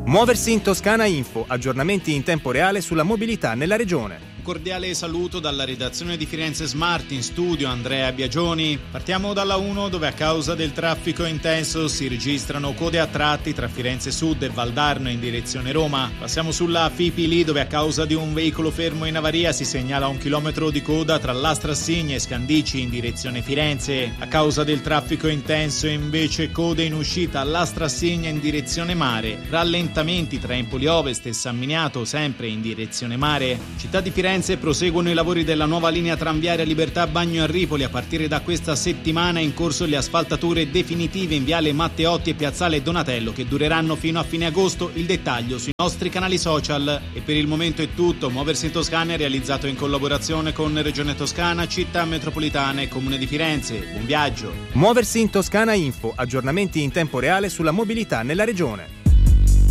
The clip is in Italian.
Muoversi in Toscana Info, aggiornamenti in tempo reale sulla mobilità nella regione. Un cordiale saluto dalla redazione di Firenze Smart, in studio Andrea Biagioni. Partiamo dalla 1, dove a causa del traffico intenso si registrano code a tratti tra Firenze Sud e Valdarno in direzione Roma. Passiamo sulla Fipili, dove a causa di un veicolo fermo in avaria si segnala 1 chilometro di coda tra Lastrassigna e Scandici in direzione Firenze. A causa del traffico intenso invece code in uscita a Lastrassigna in direzione mare, rallentamenti tra Empoli Ovest e San Miniato sempre in direzione mare. Città di Firenze proseguono i lavori della nuova linea tranviaria Libertà Bagno a Ripoli. A partire da questa settimana è in corso le asfaltature definitive in viale Matteotti e piazzale Donatello, che dureranno fino a fine agosto. Il dettaglio sui nostri canali social. E per il momento è tutto. Muoversi in Toscana è realizzato in collaborazione con Regione Toscana, Città Metropolitana e Comune di Firenze. Buon viaggio. Muoversi in Toscana Info, aggiornamenti in tempo reale sulla mobilità nella regione.